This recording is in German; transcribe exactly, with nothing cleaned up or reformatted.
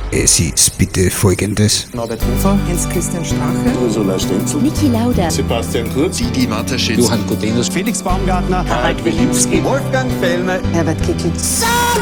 Es ist bitte Folgendes. Norbert Hofer, Heinz-Christian Strache, Ursula Stenzel, Niki Lauda, Sebastian Kurz, Didi Mataschitz, Johann Gutenus, Felix Baumgartner, Harald Wilimski, Wolfgang Fellner, Herbert Kickl.